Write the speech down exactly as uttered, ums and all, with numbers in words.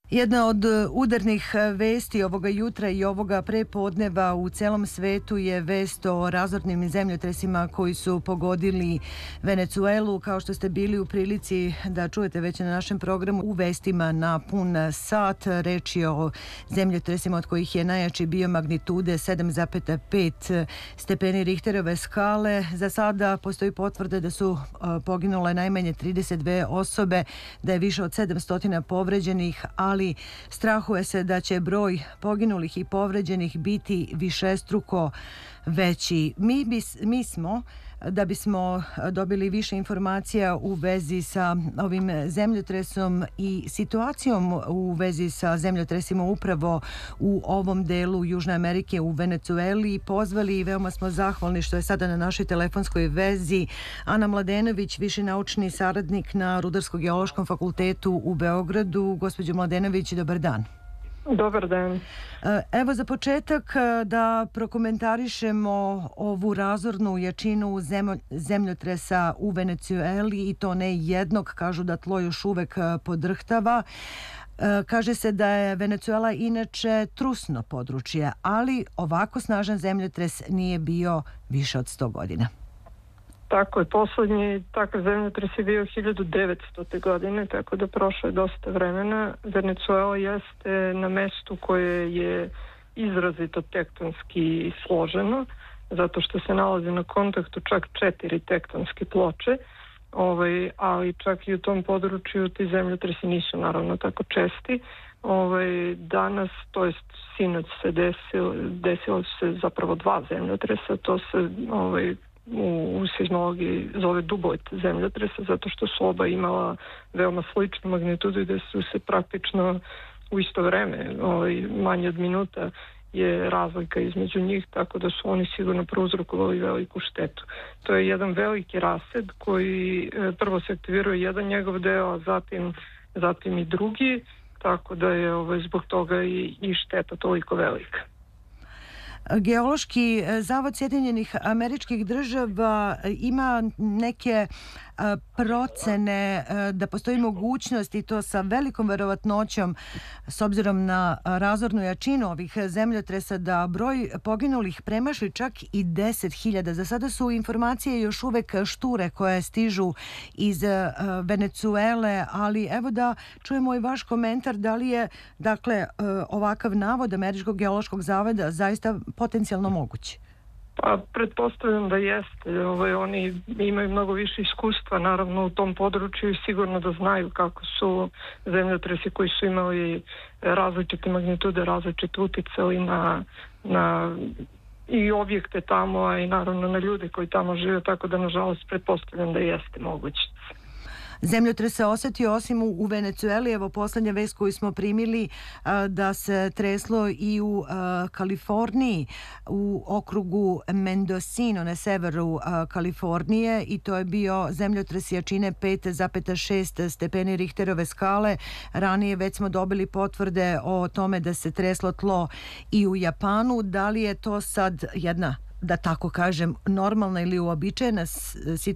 Jedna od udarnih vesti ovoga jutra i ovoga prepodneva u celom svetu je vest o razornim zemljotresima koji su pogodili Venecuelu. Kao što ste bili u prilici da čujete već na našem programu u vestima na pun sat, reč je o zemljotresima od kojih je najjači bio magnitude sedam zarez pet stepeni Richterove skale. Za sada postoji potvrda da su poginule najmanje trideset dve osobe, da je više od sedamsto povređenih, ali strahuje se da će broj poginulih i povređenih biti višestruko veći. Mi, bis, mi smo, da bismo dobili više informacija u vezi sa ovim zemljotresom i situacijom u vezi sa zemljotresima upravo u ovom delu Južne Amerike, u Venecueli, pozvali i veoma smo zahvalni što je sada na našoj telefonskoj vezi Ana Mladenović, viši naučni saradnik na Rudarsko-geološkom fakultetu u Beogradu. Gospođo Mladenović, dobar dan. Dobar dan. Evo za početak da prokomentarišemo ovu razornu jačinu zemljotresa u Venecueli, i to ne jednog, kažu da tlo još uvek podrhtava. Kaže se da je Venecuela inače trusno područje, ali ovako snažan zemljotres nije bio više od sto godina. Tako je, poslednji takav zemljotres je bio hiljadu devetstote godine, tako da prošlo je dosta vremena. Venecuela jeste na mestu koje je izrazito tektonski složeno, zato što se nalazi na kontaktu čak četiri tektonske ploče, ovaj, ali čak i u tom području ti zemljotresi nisu naravno tako česti. Ovaj, danas, to jest sinoć se desilo, desilo se zapravo dva zemljotresa, to se ovaj, u, u seizmologiji zove Dubojt zemljotresa, zato što su oba imala veoma sličnu magnitudu i da su se praktično u isto vreme, ovaj, manje od minuta je razlika između njih, tako da su oni sigurno prouzrokovali veliku štetu. To je jedan veliki rased koji prvo se aktiviruje jedan njegov deo, a zatim, zatim i drugi, tako da je ovaj, zbog toga i, i šteta toliko velika. Geološki zavod Sjedinjenih Američkih Država ima neke procene da postoji mogućnost, i to sa velikom verovatnoćom s obzirom na razornu jačinu ovih zemljotresa, da broj poginulih premaši čak i deset hiljada. Za sada su informacije još uvek šture koje stižu iz Venecuele, ali evo da čujemo i vaš komentar, da li je dakle ovakav navod Američkog geološkog zavoda zaista potencijalno moguć? Pa, pretpostavljam da jeste. Ovaj, oni imaju mnogo više iskustva naravno u tom području i sigurno da znaju kako su zemljotresi koji su imali različite magnitude, različite uticali na, na i objekte tamo, a i naravno na ljude koji tamo žive, tako da nažalost pretpostavljam da jeste moguće. Zemljotres se osetio osim u Venecueli. Evo poslednja vest koju smo primili da se treslo i u Kaliforniji, u okrugu Mendocino na severu Kalifornije, i to je bio zemljotres jačine pet zarez šest stepeni Richterove skale. Ranije već smo dobili potvrde o tome da se treslo tlo i u Japanu. Da li je to sad jedna, da tako kažem, normalna ili uobičajena situacija